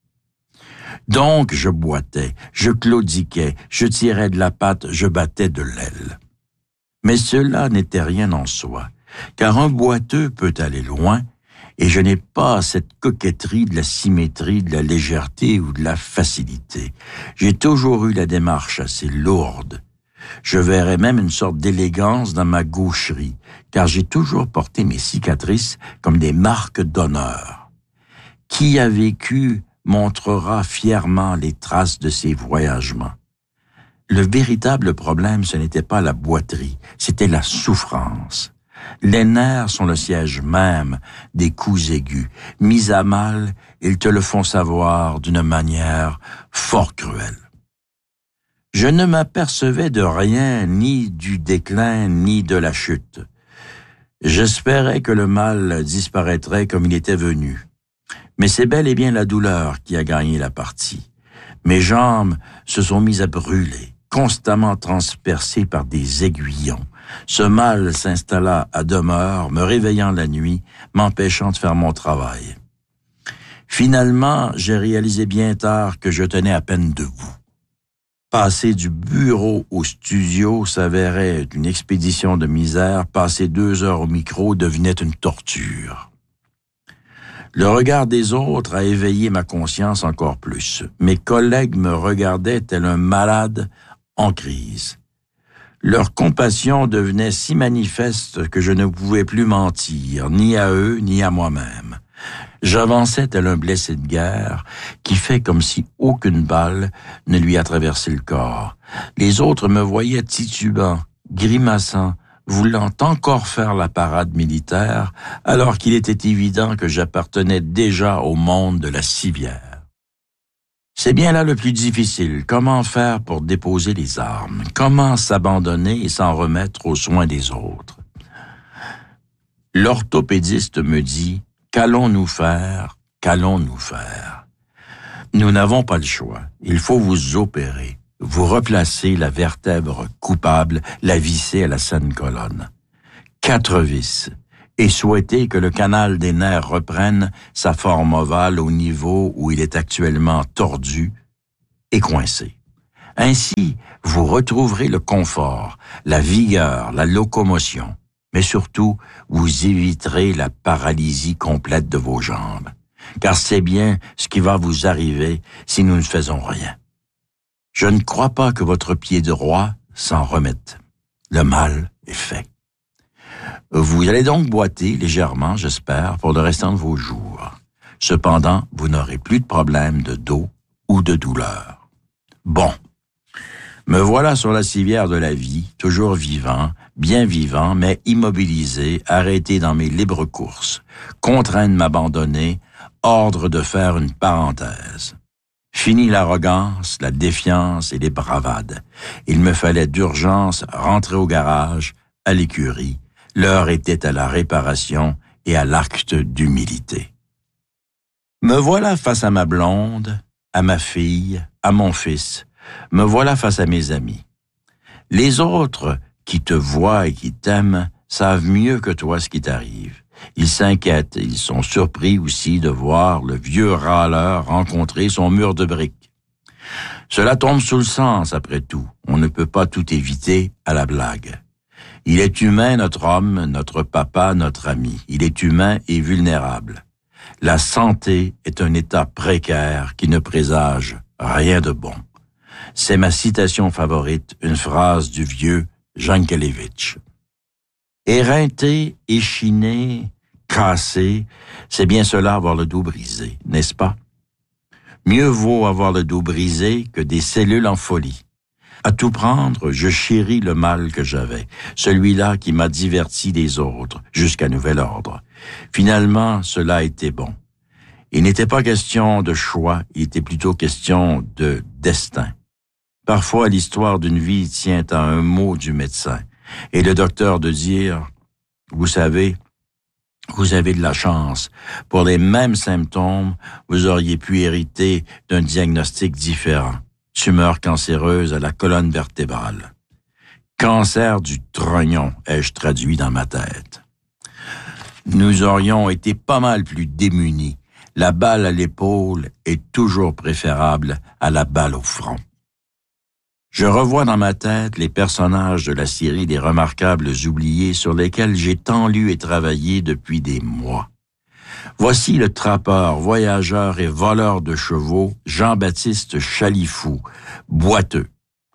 Speaker 7: Donc je boitais, je claudiquais, je tirais de la patte, je battais de l'aile. Mais cela n'était rien en soi, car un boiteux peut aller loin, et je n'ai pas cette coquetterie de la symétrie, de la légèreté ou de la facilité. J'ai toujours eu la démarche assez lourde. Je verrais même une sorte d'élégance dans ma gaucherie, car j'ai toujours porté mes cicatrices comme des marques d'honneur. Qui a vécu montrera fièrement les traces de ses voyagements. Le véritable problème, ce n'était pas la boiterie, c'était la souffrance. Les nerfs sont le siège même des coups aigus. Mis à mal, ils te le font savoir d'une manière fort cruelle. Je ne m'apercevais de rien, ni du déclin, ni de la chute. J'espérais que le mal disparaîtrait comme il était venu. Mais c'est bel et bien la douleur qui a gagné la partie. Mes jambes se sont mises à brûler, constamment transpercées par des aiguillons. Ce mal s'installa à demeure, me réveillant la nuit, m'empêchant de faire mon travail. Finalement, j'ai réalisé bien tard que je tenais à peine debout. Passer du bureau au studio s'avérait une expédition de misère, passer 2 heures au micro devenait une torture. Le regard des autres a éveillé ma conscience encore plus. Mes collègues me regardaient tel un malade en crise. Leur compassion devenait si manifeste que je ne pouvais plus mentir, ni à eux, ni à moi-même. J'avançais tel un blessé de guerre qui fait comme si aucune balle ne lui a traversé le corps. Les autres me voyaient titubant, grimaçant, voulant encore faire la parade militaire, alors qu'il était évident que j'appartenais déjà au monde de la civière. C'est bien là le plus difficile. Comment faire pour déposer les armes? Comment s'abandonner et s'en remettre aux soins des autres? L'orthopédiste me dit « Qu'allons-nous faire? Qu'allons-nous faire? » Nous n'avons pas le choix. Il faut vous opérer. vous replacez la vertèbre coupable, la vissez à la saine colonne. 4 vis, et souhaitez que le canal des nerfs reprenne sa forme ovale au niveau où il est actuellement tordu et coincé. Ainsi, vous retrouverez le confort, la vigueur, la locomotion, mais surtout, vous éviterez la paralysie complète de vos jambes, car c'est bien ce qui va vous arriver si nous ne faisons rien. Je ne crois pas que votre pied droit s'en remette. Le mal est fait. Vous allez donc boiter légèrement, j'espère, pour le restant de vos jours. Cependant, vous n'aurez plus de problème de dos ou de douleur. Bon. Me voilà sur la civière de la vie, toujours vivant, bien vivant, mais immobilisé, arrêté dans mes libres courses, contraint de m'abandonner, ordre de faire une parenthèse. Fini l'arrogance, la défiance et les bravades. Il me fallait d'urgence rentrer au garage, à l'écurie. L'heure était à la réparation et à l'acte d'humilité. Me voilà face à ma blonde, à ma fille, à mon fils. Me voilà face à mes amis. Les autres qui te voient et qui t'aiment savent mieux que toi ce qui t'arrive. Ils s'inquiètent, ils sont surpris aussi de voir le vieux râleur rencontrer son mur de briques. Cela tombe sous le sens, après tout. On ne peut pas tout éviter à la blague. Il est humain, notre homme, notre papa, notre ami. Il est humain et vulnérable. La santé est un état précaire qui ne présage rien de bon. C'est ma citation favorite, une phrase du vieux Jankélévitch. Éreinté, échiné, cassé, c'est bien cela avoir le dos brisé, n'est-ce pas? Mieux vaut avoir le dos brisé que des cellules en folie. À tout prendre, je chéris le mal que j'avais, celui-là qui m'a diverti des autres, jusqu'à nouvel ordre. Finalement, cela était bon. Il n'était pas question de choix, il était plutôt question de destin. Parfois, l'histoire d'une vie tient à un mot du médecin, et le docteur de dire « Vous savez, vous avez de la chance. Pour les mêmes symptômes, vous auriez pu hériter d'un diagnostic différent. Tumeur cancéreuse à la colonne vertébrale. Cancer du trognon, ai-je traduit dans ma tête. Nous aurions été pas mal plus démunis. La balle à l'épaule est toujours préférable à la balle au front. Je revois dans ma tête les personnages de la série des Remarquables oubliés sur lesquels j'ai tant lu et travaillé depuis des mois. Voici le trappeur, voyageur et voleur de chevaux Jean-Baptiste Chalifou, boiteux.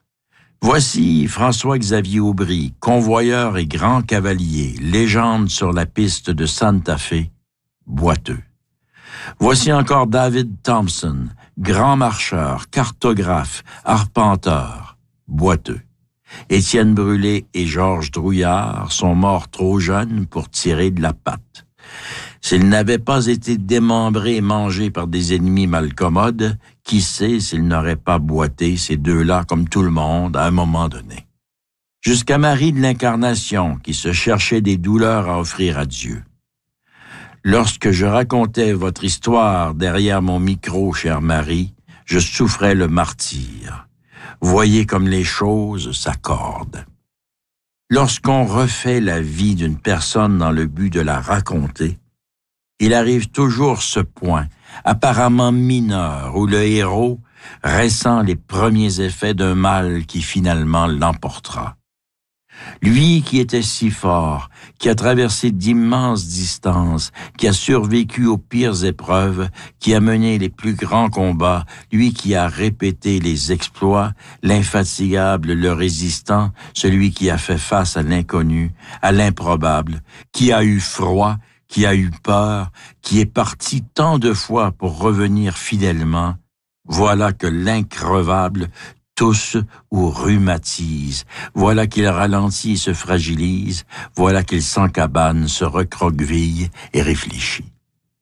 Speaker 7: Voici François-Xavier Aubry, convoyeur et grand cavalier, légende sur la piste de Santa Fe, boiteux. Voici encore David Thompson, grand marcheur, cartographe, arpenteur, boiteux. Étienne Brûlé et Georges Drouillard sont morts trop jeunes pour tirer de la patte. S'ils n'avaient pas été démembrés et mangés par des ennemis malcommodes, qui sait s'ils n'auraient pas boité ces deux-là comme tout le monde à un moment donné. Jusqu'à Marie de l'Incarnation, qui se cherchait des douleurs à offrir à Dieu. Lorsque je racontais votre histoire derrière mon micro, chère Marie, je souffrais le martyre. Voyez comme les choses s'accordent. Lorsqu'on refait la vie d'une personne dans le but de la raconter, il arrive toujours ce point, apparemment mineur, où le héros ressent les premiers effets d'un mal qui finalement l'emportera. Lui qui était si fort, qui a traversé d'immenses distances, qui a survécu aux pires épreuves, qui a mené les plus grands combats, lui qui a répété les exploits, l'infatigable, le résistant, celui qui a fait face à l'inconnu, à l'improbable, qui a eu froid, qui a eu peur, qui est parti tant de fois pour revenir fidèlement, voilà que l'increvable tousse ou rhumatise, voilà qu'il ralentit et se fragilise, voilà qu'il s'encabane, se recroqueville et réfléchit.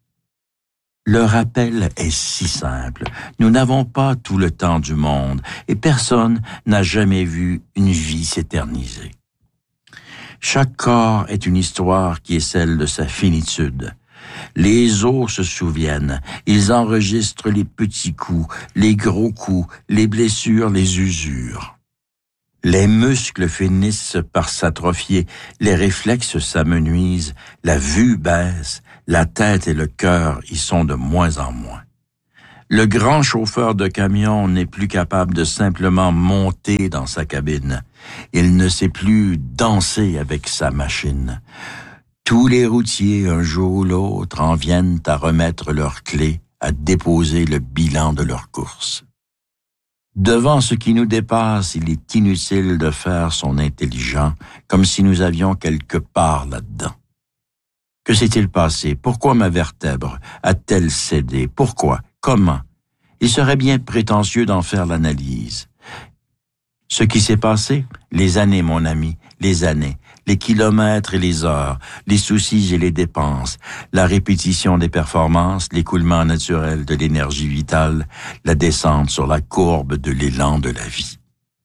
Speaker 7: Le rappel est si simple. Nous n'avons pas tout le temps du monde et personne n'a jamais vu une vie s'éterniser. Chaque corps est une histoire qui est celle de sa finitude. Les os se souviennent, ils enregistrent les petits coups, les gros coups, les blessures, les usures. Les muscles finissent par s'atrophier, les réflexes s'amenuisent, la vue baisse, la tête et le cœur y sont de moins en moins. Le grand chauffeur de camion n'est plus capable de simplement monter dans sa cabine. Il ne sait plus danser avec sa machine. Tous les routiers, un jour ou l'autre, en viennent à remettre leurs clés, à déposer le bilan de leur course. Devant ce qui nous dépasse, il est inutile de faire son intelligent, comme si nous avions quelque part là-dedans. Que s'est-il passé? Pourquoi ma vertèbre a-t-elle cédé? Pourquoi? Comment? Il serait bien prétentieux d'en faire l'analyse. Ce qui s'est passé? Les années, mon ami, les années, les kilomètres et les heures, les soucis et les dépenses, la répétition des performances, l'écoulement naturel de l'énergie vitale, la descente sur la courbe de l'élan de la vie.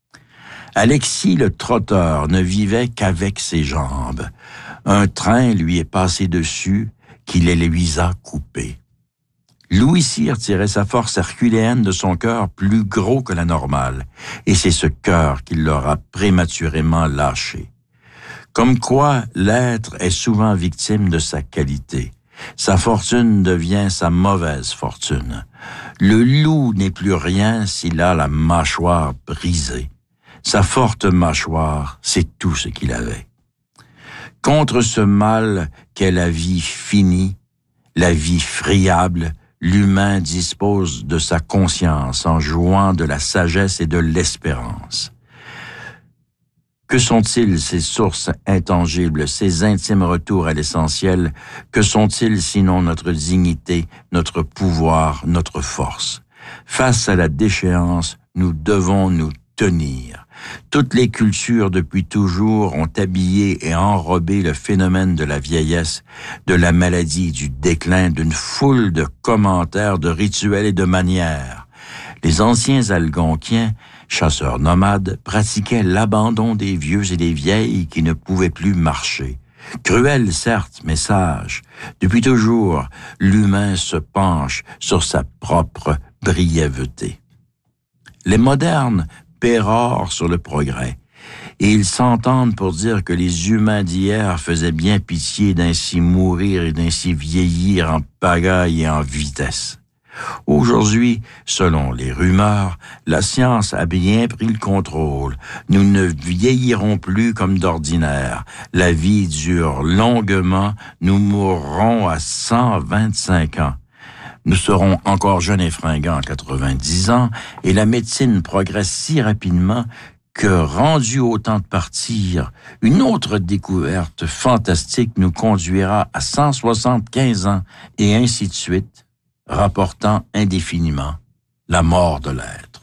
Speaker 7: Alexis le trotteur ne vivait qu'avec ses jambes. Un train lui est passé dessus qui les lui a coupées. Louis Cyr tirait sa force herculéenne de son cœur plus gros que la normale, et c'est ce cœur qui l'aura prématurément lâché. Comme quoi, l'être est souvent victime de sa qualité. Sa fortune devient sa mauvaise fortune. Le loup n'est plus rien s'il a la mâchoire brisée. Sa forte mâchoire, c'est tout ce qu'il avait. Contre ce mal qu'est la vie finie, la vie friable, l'humain dispose de sa conscience en jouant de la sagesse et de l'espérance. Que sont-ils ces sources intangibles, ces intimes retours à l'essentiel? Que sont-ils sinon notre dignité, notre pouvoir, notre force? Face à la déchéance, nous devons nous tenir. Toutes les cultures depuis toujours ont habillé et enrobé le phénomène de la vieillesse, de la maladie, du déclin, d'une foule de commentaires, de rituels et de manières. Les anciens Algonquiens, chasseurs nomades, pratiquaient l'abandon des vieux et des vieilles qui ne pouvaient plus marcher. Cruel, certes, mais sage. Depuis toujours, l'humain se penche sur sa propre brièveté. Les modernes pérorent sur le progrès, et ils s'entendent pour dire que les humains d'hier faisaient bien pitié d'ainsi mourir et d'ainsi vieillir en pagaille et en vitesse. Aujourd'hui, selon les rumeurs, la science a bien pris le contrôle. Nous ne vieillirons plus comme d'ordinaire. La vie dure longuement. Nous mourrons à 125 ans. Nous serons encore jeunes et fringants à 90 ans, et la médecine progresse si rapidement que, rendu au temps de partir, une autre découverte fantastique nous conduira à 175 ans, et ainsi de suite, rapportant indéfiniment la mort de l'être.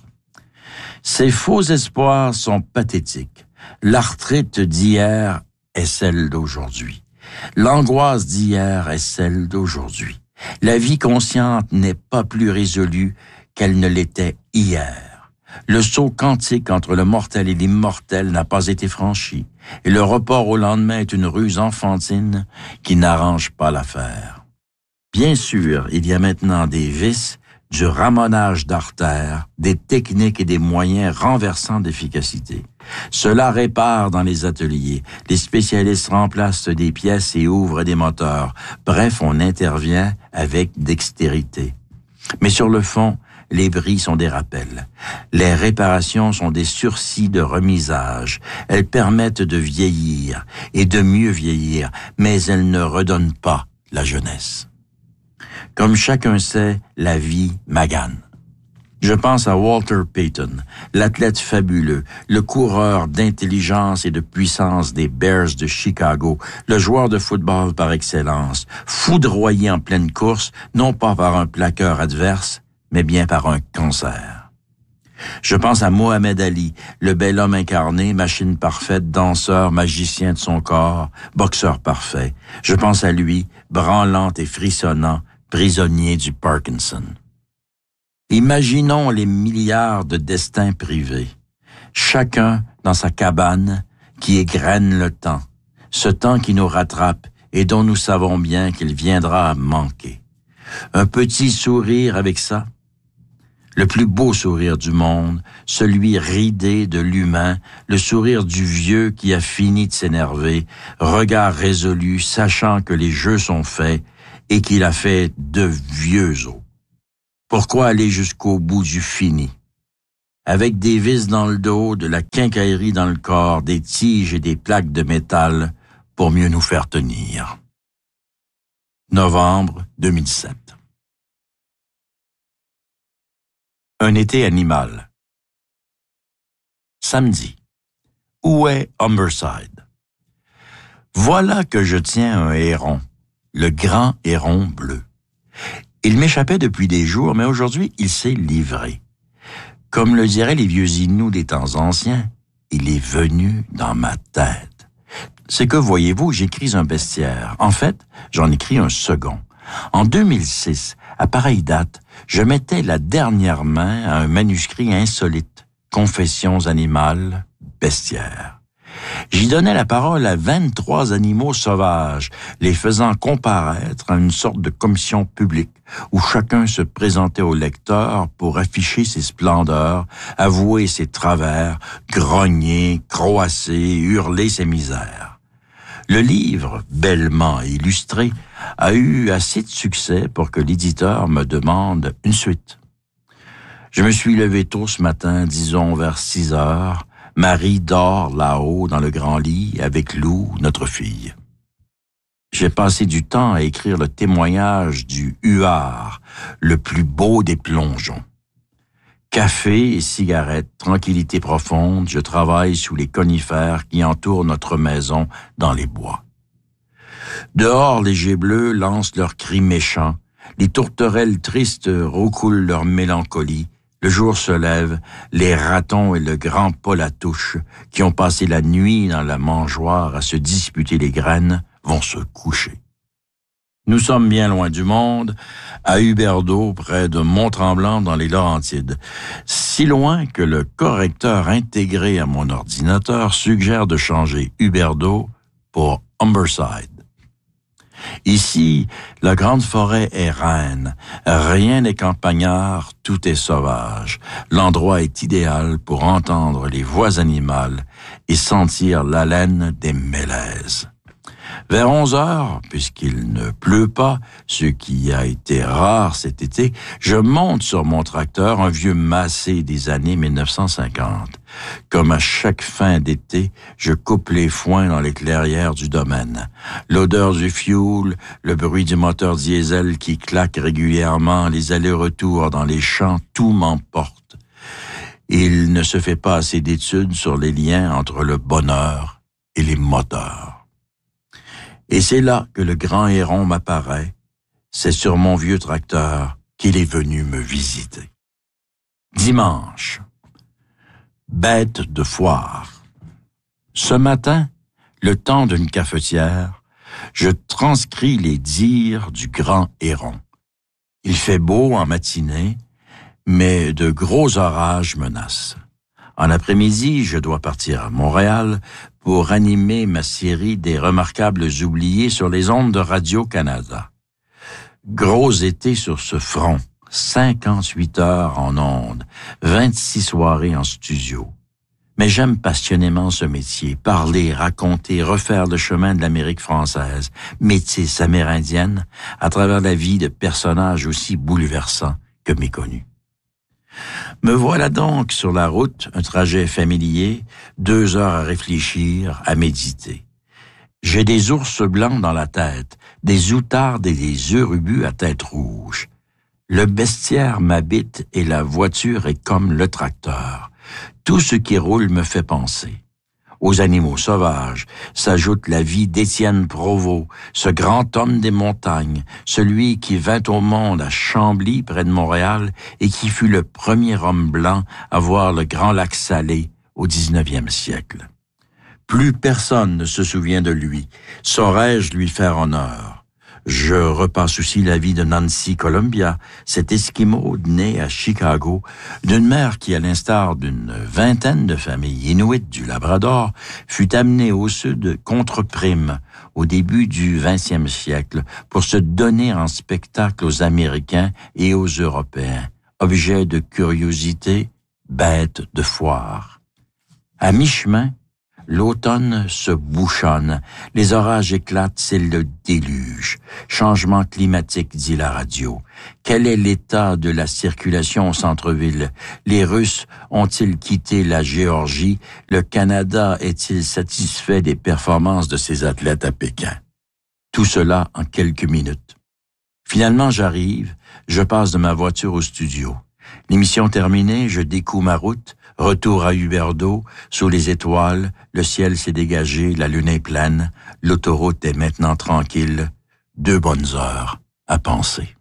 Speaker 7: Ces faux espoirs sont pathétiques. L'arthrite d'hier est celle d'aujourd'hui. L'angoisse d'hier est celle d'aujourd'hui. La vie consciente n'est pas plus résolue qu'elle ne l'était hier. Le saut quantique entre le mortel et l'immortel n'a pas été franchi, et le report au lendemain est une ruse enfantine qui n'arrange pas l'affaire. Bien sûr, il y a maintenant des vices, du ramonage d'artères, des techniques et des moyens renversants d'efficacité. Cela répare dans les ateliers. Les spécialistes remplacent des pièces et ouvrent des moteurs. Bref, on intervient avec dextérité. Mais sur le fond, les bris sont des rappels. Les réparations sont des sursis de remisage. Elles permettent de vieillir et de mieux vieillir, mais elles ne redonnent pas la jeunesse. Comme chacun sait, la vie magane. Je pense à Walter Payton, l'athlète fabuleux, le coureur d'intelligence et de puissance des Bears de Chicago, le joueur de football par excellence, foudroyé en pleine course, non pas par un plaqueur adverse, mais bien par un cancer. Je pense à Mohamed Ali, le bel homme incarné, machine parfaite, danseur, magicien de son corps, boxeur parfait. Je pense à lui, branlant et frissonnant, prisonnier du Parkinson. Imaginons les milliards de destins privés, chacun dans sa cabane qui égrène le temps, ce temps qui nous rattrape et dont nous savons bien qu'il viendra à manquer. Un petit sourire avec ça, le plus beau sourire du monde, celui ridé de l'humain, le sourire du vieux qui a fini de s'énerver, regard résolu, sachant que les jeux sont faits et qu'il a fait de vieux os. Pourquoi aller jusqu'au bout du fini? Avec des vis dans le dos, de la quincaillerie dans le corps, des tiges et des plaques de métal pour mieux nous faire tenir. Novembre 2007. Un été animal. Samedi. Où est Humberside? Voilà que je tiens un héron, le grand héron bleu. Il m'échappait depuis des jours, mais aujourd'hui, il s'est livré. Comme le diraient les vieux Inuits des temps anciens, il est venu dans ma tête. C'est que, voyez-vous, j'écris un bestiaire. En fait, j'en écris un second. En 2006, à pareille date, je mettais la dernière main à un manuscrit insolite, Confessions animales, bestiaire. J'y donnais la parole à 23 animaux sauvages, les faisant comparaître à une sorte de commission publique où chacun se présentait au lecteur pour afficher ses splendeurs, avouer ses travers, grogner, croasser, hurler ses misères. Le livre, bellement illustré, a eu assez de succès pour que l'éditeur me demande une suite. Je me suis levé tôt ce matin, disons vers 6 heures. Marie dort là-haut dans le grand lit avec Lou, notre fille. J'ai passé du temps à écrire le témoignage du huard, le plus beau des plongeons. Café et cigarettes, tranquillité profonde, je travaille sous les conifères qui entourent notre maison dans les bois. Dehors, les geais bleus lancent leurs cris méchants, les tourterelles tristes roucoulent leur mélancolie, le jour se lève, les ratons et le grand Paul à touche, qui ont passé la nuit dans la mangeoire à se disputer les graines, vont se coucher. Nous sommes bien loin du monde, à Huberdeau, près de Mont-Tremblant dans les Laurentides, si loin que le correcteur intégré à mon ordinateur suggère de changer Huberdeau pour Humberside. Ici, la grande forêt est reine, rien n'est campagnard, tout est sauvage. L'endroit est idéal pour entendre les voix animales et sentir l'haleine des mélèzes. Vers 11 heures, puisqu'il ne pleut pas, ce qui a été rare cet été, je monte sur mon tracteur, un vieux Massey des années 1950. Comme à chaque fin d'été, je coupe les foins dans les clairières du domaine. L'odeur du fioul, le bruit du moteur diesel qui claque régulièrement, les allers-retours dans les champs, tout m'emporte. Il ne se fait pas assez d'études sur les liens entre le bonheur et les moteurs. Et c'est là que le grand héron m'apparaît. C'est sur mon vieux tracteur qu'il est venu me visiter. Dimanche. Bête de foire. Ce matin, le temps d'une cafetière, je transcris les dires du grand héron. Il fait beau en matinée, mais de gros orages menacent. En après-midi, je dois partir à Montréal pour animer ma série des remarquables oubliés sur les ondes de Radio-Canada. Gros été sur ce front, 58 heures en ondes, 26 soirées en studio. Mais j'aime passionnément ce métier, parler, raconter, refaire le chemin de l'Amérique française, métisse amérindienne, à travers la vie de personnages aussi bouleversants que méconnus. Me voilà donc sur la route, un trajet familier, 2 heures à réfléchir, à méditer. J'ai des ours blancs dans la tête, des outardes et des urubus à tête rouge. Le bestiaire m'habite et la voiture est comme le tracteur. Tout ce qui roule me fait penser. Aux animaux sauvages s'ajoute la vie d'Étienne Provost, ce grand homme des montagnes, celui qui vint au monde à Chambly, près de Montréal, et qui fut le premier homme blanc à voir le grand lac Salé au 19e siècle. Plus personne ne se souvient de lui. Saurais-je lui faire honneur? Je repasse aussi la vie de Nancy Columbia, cet Esquimau né à Chicago, d'une mère qui, à l'instar d'une vingtaine de familles inuites du Labrador, fut amenée au sud contre prime au début du 20e siècle pour se donner en spectacle aux Américains et aux Européens, objet de curiosité, bête de foire. À mi-chemin, l'automne se bouchonne, les orages éclatent, c'est le déluge. Changement climatique, dit la radio. Quel est l'état de la circulation au centre-ville? Les Russes ont-ils quitté la Géorgie? Le Canada est-il satisfait des performances de ses athlètes à Pékin? Tout cela en quelques minutes. Finalement, j'arrive, je passe de ma voiture au studio. L'émission terminée, je découvre ma route, retour à Huberdeau, sous les étoiles, le ciel s'est dégagé, la lune est pleine, l'autoroute est maintenant tranquille, 2 bonnes heures à penser.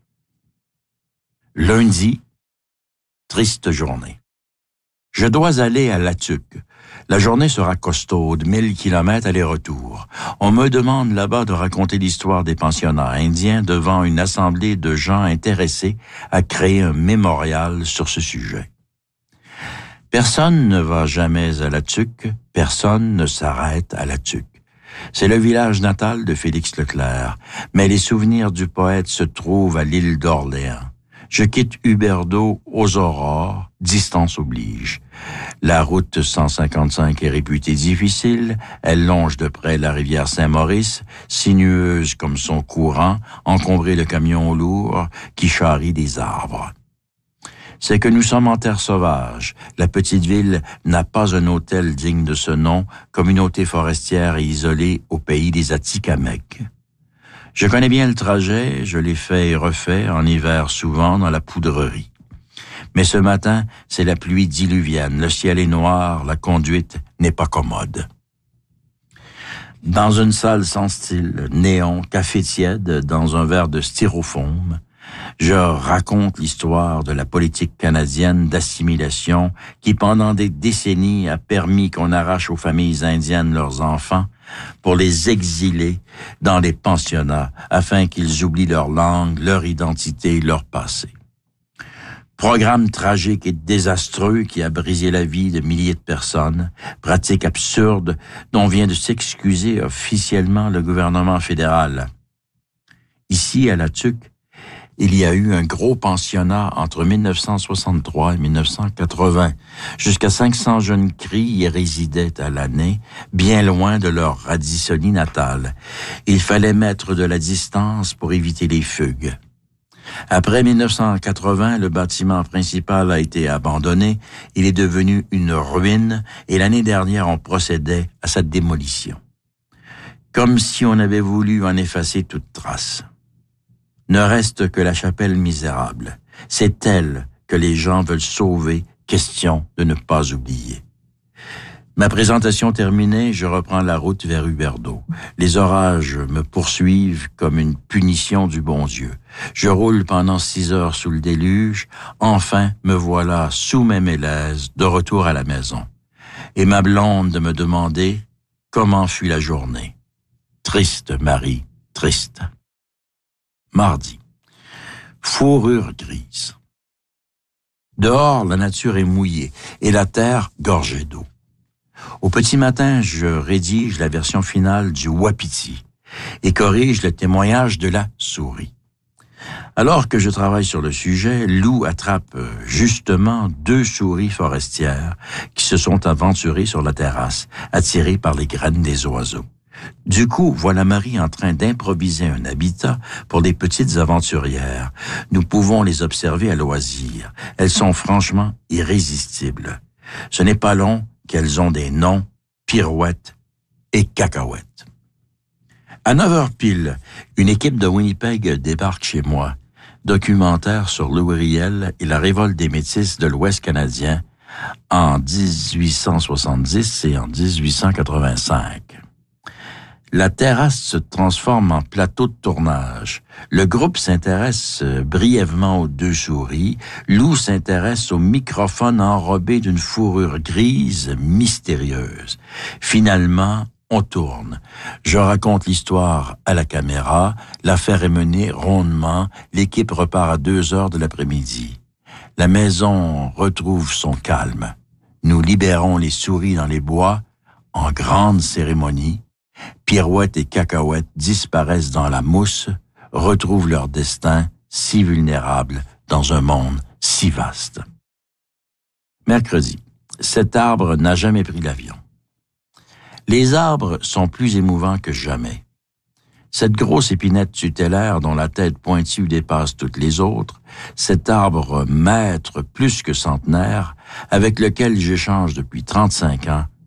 Speaker 7: Lundi, triste journée. Je dois aller à Latuc. La journée sera costaude, 1000 kilomètres aller-retour. On me demande là-bas de raconter l'histoire des pensionnats indiens devant une assemblée de gens intéressés à créer un mémorial sur ce sujet. Personne ne va jamais à Latuc, personne ne s'arrête à Latuc. C'est le village natal de Félix Leclerc, mais les souvenirs du poète se trouvent à l'île d'Orléans. Je quitte Huberdeau aux aurores, distance oblige. La route 155 est réputée difficile, elle longe de près la rivière Saint-Maurice, sinueuse comme son courant, encombrée de camions lourds qui charrient des arbres. C'est que nous sommes en terre sauvage. La petite ville n'a pas un hôtel digne de ce nom, communauté forestière et isolée au pays des Atikamekw. Je connais bien le trajet, je l'ai fait et refait, en hiver souvent, dans la poudrerie. Mais ce matin, c'est la pluie diluvienne, le ciel est noir, la conduite n'est pas commode. Dans une salle sans style, néon, café tiède, dans un verre de styrofoam, je raconte l'histoire de la politique canadienne d'assimilation qui, pendant des décennies, a permis qu'on arrache aux familles indiennes leurs enfants pour les exiler dans les pensionnats afin qu'ils oublient leur langue, leur identité, leur passé. Programme tragique et désastreux qui a brisé la vie de milliers de personnes, pratique absurde dont vient de s'excuser officiellement le gouvernement fédéral. Ici, à Latuc, il y a eu un gros pensionnat entre 1963 et 1980. Jusqu'à 500 jeunes cris y résidaient à l'année, bien loin de leur Radissonie natale. Il fallait mettre de la distance pour éviter les fugues. Après 1980, le bâtiment principal a été abandonné, il est devenu une ruine et l'année dernière on procédait à sa démolition. Comme si on avait voulu en effacer toute trace. Ne reste que la chapelle misérable. C'est elle que les gens veulent sauver, question de ne pas oublier. Ma présentation terminée, je reprends la route vers Huberdeau. Les orages me poursuivent comme une punition du bon Dieu. Je roule pendant 6 heures sous le déluge. Enfin, me voilà sous mes mélèzes, de retour à la maison. Et ma blonde me demandait comment fut la journée. Triste, Marie, triste. Mardi. Fourrure grise. Dehors, la nature est mouillée et la terre gorgée d'eau. Au petit matin, je rédige la version finale du Wapiti et corrige le témoignage de la souris. Alors que je travaille sur le sujet, Lou attrape justement 2 souris forestières qui se sont aventurées sur la terrasse, attirées par les graines des oiseaux. Du coup, voilà Marie en train d'improviser un habitat pour les petites aventurières. Nous pouvons les observer à loisir. Elles sont franchement irrésistibles. Ce n'est pas long qu'elles ont des noms, Pirouette et Cacahuète. À 9h pile, une équipe de Winnipeg débarque chez moi. Documentaire sur Louis Riel et la révolte des Métis de l'Ouest canadien en 1870 et en 1885. La terrasse se transforme en plateau de tournage. Le groupe s'intéresse brièvement aux 2 souris. Lou s'intéresse au microphone enrobé d'une fourrure grise mystérieuse. Finalement, on tourne. Je raconte l'histoire à la caméra, l'affaire est menée rondement, l'équipe repart à 2h de l'après-midi. La maison retrouve son calme. Nous libérons les souris dans les bois, en grande cérémonie. Pirouette et Cacahuète disparaissent dans la mousse, retrouvent leur destin si vulnérable dans un monde si vaste. Mercredi, cet arbre n'a jamais pris l'avion. Les arbres sont plus émouvants que jamais. Cette grosse épinette tutélaire dont la tête pointue dépasse toutes les autres, cet arbre maître plus que centenaire, avec lequel j'échange depuis 35 ans,